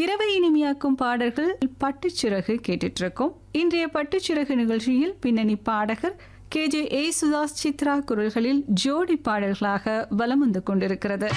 இரவை இனிமையாக்கும் பாடல்கள் பட்டுச்சிறகு கேட்டுட்டு இருக்கோம். இன்றைய பட்டுச்சிறகு நிகழ்ச்சியில் பின்னணி பாடகர் KJ ஏசுதாஸ் சித்ரா குரல்களில் ஜோடி பாடல்களாக வலம் வந்து கொண்டிருக்கிறது.